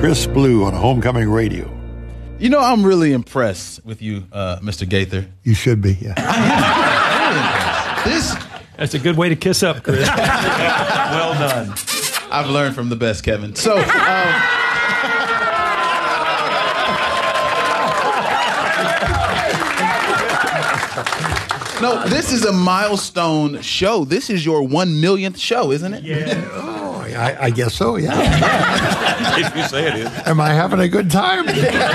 Chris Blue on Homecoming Radio. You know, I'm really impressed with you, Mr. Gaither. You should be, yeah. That's a good way to kiss up, Chris. Well done. I've learned from the best, Kevin. So, no, this is a milestone show. This is your 1 millionth show, isn't it? Yeah. Oh, I guess so, yeah. If you say it is. Am I having a good time?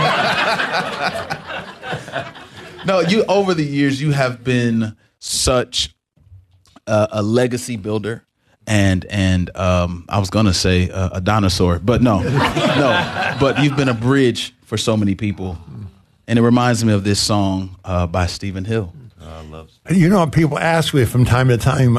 No, you over the years, you have been such a legacy builder. And I was going to say a dinosaur, but no. But you've been a bridge for so many people. And it reminds me of this song by Stephen Hill. I love it. You know, people ask me from time to time,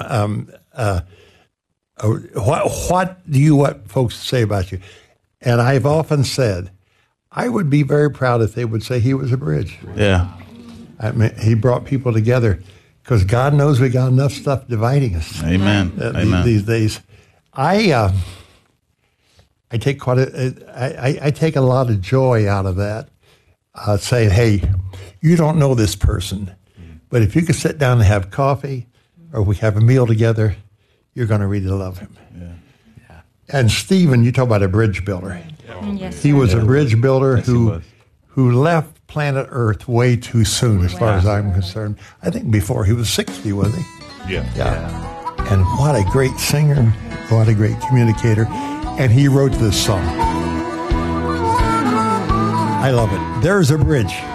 what do you want folks to say about you? And I've often said, I would be very proud if they would say he was a bridge. Yeah. I mean, he brought people together. Because God knows we got enough stuff dividing us. Amen. Amen. These days, I take I take a lot of joy out of that. Saying, hey, you don't know this person, but if you could sit down and have coffee, or we have a meal together, you're going to really love him. Yeah. And Stephen, you talk about a bridge builder. Yes, he was a bridge builder who left planet Earth way too soon, as far as I'm concerned. I think before he was 60, wasn't he? Yeah. And what a great singer, what a great communicator. And he wrote this song. I love it. There's a bridge.